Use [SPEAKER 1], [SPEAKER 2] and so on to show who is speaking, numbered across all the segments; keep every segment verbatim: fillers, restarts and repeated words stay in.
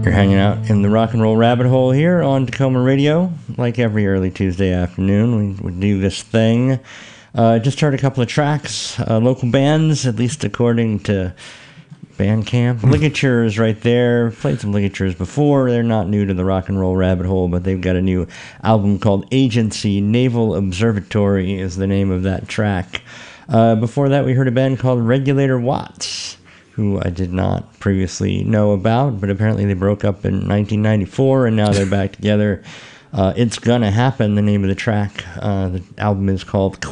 [SPEAKER 1] You're hanging out in the rock and roll rabbit hole here on Tacoma Radio. Like every early Tuesday afternoon, we, we do this thing. Uh, just heard a couple of tracks, uh, local bands, at least according to Bandcamp. Ligatures right there. Played some Ligatures before. They're not new to the rock and roll rabbit hole, but they've got a new album called Agency. Naval Observatory is the name of that track. Uh, before that, we heard a band called Regulator Watts, who I did not previously know about, but apparently they broke up in nineteen ninety-four, and now they're back together. Uh, It's Gonna Happen, the name of the track. Uh, the album is called,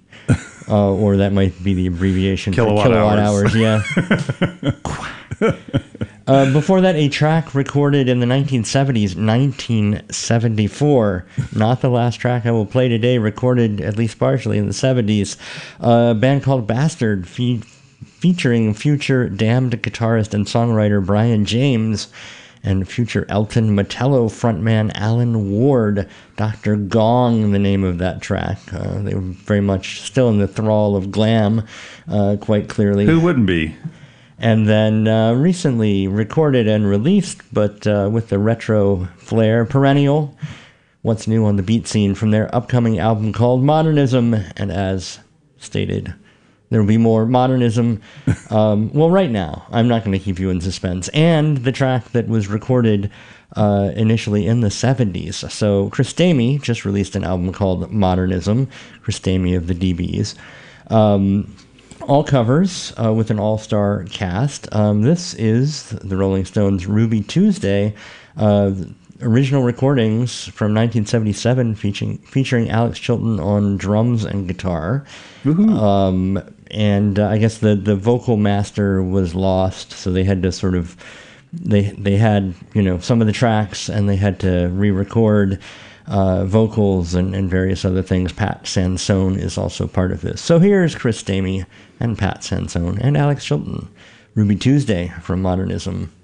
[SPEAKER 1] uh, or that might be the abbreviation
[SPEAKER 2] kilowatt
[SPEAKER 1] for kilowatt
[SPEAKER 2] hours,
[SPEAKER 1] hours yeah. uh, before that, a track recorded in the nineteen seventies, nineteen seventy-four. Not the last track I will play today, recorded at least partially in the seventies. Uh, a band called Bastard, fe- featuring future Damned guitarist and songwriter Brian James and future Elton Metello frontman Alan Ward. Doctor Gong, the name of that track. Uh, they were very much still in the thrall of glam, uh, quite clearly.
[SPEAKER 2] Who wouldn't be?
[SPEAKER 1] And then uh, recently recorded and released, but uh, with the retro flair, Perennial. What's new on the beat scene from their upcoming album called Modernism, and as stated, there will be more modernism. Um, well, right now, I'm not going to keep you in suspense. And the track that was recorded uh, initially in the seventies. So Chris Stamey just released an album called Modernism, Chris Stamey of the D Bs. Um, all covers uh, with an all-star cast. Um, this is the Rolling Stones' Ruby Tuesday, uh, original recordings from nineteen seventy-seven featuring featuring Alex Chilton on drums and guitar. Um, and uh, I guess the, the vocal master was lost, so they had to sort of they they had you know some of the tracks, and they had to re-record uh, vocals and, and various other things. Pat Sansone is also part of this. So here's Chris Stamey and Pat Sansone and Alex Chilton, Ruby Tuesday from Modernism.